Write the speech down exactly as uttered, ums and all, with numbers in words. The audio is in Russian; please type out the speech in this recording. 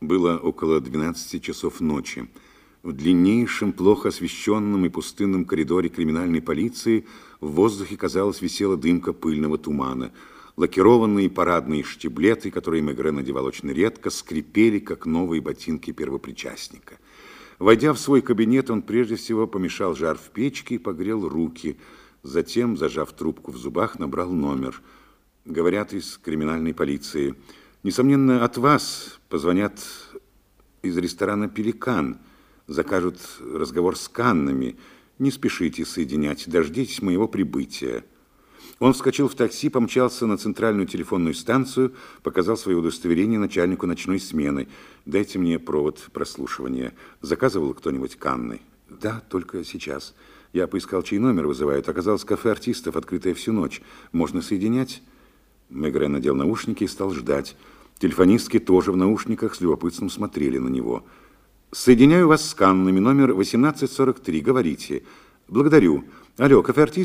Было около двенадцати часов ночи. В длиннейшем, плохо освещенном и пустынном коридоре криминальной полиции в воздухе, казалось, висела дымка пыльного тумана. Лакированные парадные штиблеты, которые Мегре надевал очень редко, скрипели, как новые ботинки первопричастника. Войдя в свой кабинет, он прежде всего помешал жар в печке и погрел руки. Затем, зажав трубку в зубах, набрал номер. Говорят из криминальной полиции. Несомненно, от вас позвонят из ресторана «Пеликан». Закажут разговор с Каннами. Не спешите соединять, дождитесь моего прибытия. Он вскочил в такси, помчался на центральную телефонную станцию, показал свое удостоверение начальнику ночной смены. «Дайте мне провод прослушивания. Заказывал кто-нибудь Канны?» «Да, только сейчас. Я поискал, чей номер вызывают. Оказалось, кафе артистов, открытое всю ночь. Можно соединять?» Мегре надел наушники и стал ждать. Телефонистки тоже в наушниках с любопытством смотрели на него. «Соединяю вас с Каннами, номер восемнадцать сорок три. Говорите». «Благодарю. Алло, кафе артистов?»